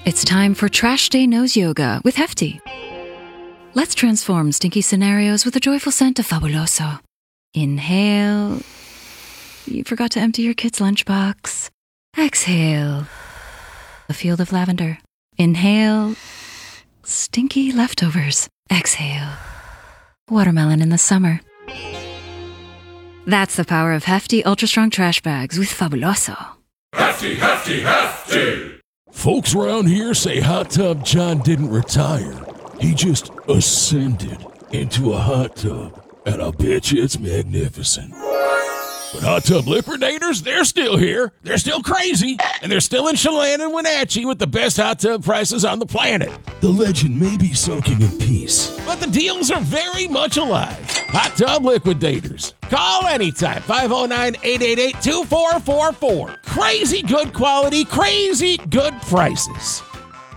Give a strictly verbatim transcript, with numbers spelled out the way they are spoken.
It's time for Trash Day Nose Yoga with Hefty. Let's transform stinky scenarios with a joyful scent of Fabuloso. Inhale. You forgot to empty your kid's lunchbox. Exhale. A field of lavender. Inhale. Stinky leftovers. Exhale. Watermelon in the summer. That's the power of Hefty Ultra Strong Trash Bags with Fabuloso. Hefty, hefty, hefty! Folks around here say Hot Tub John didn't retire. He just ascended into a hot tub. And I bet you it's magnificent. But Hot Tub Liquidators, they're still here. They're still crazy. And they're still in Chelan and Wenatchee with the best hot tub prices on the planet. The legend may be sunken in peace, but the deals are very much alive. Hot Tub Liquidators. Call anytime. five oh nine, eight eight eight, two four four four. Crazy good quality, crazy good prices.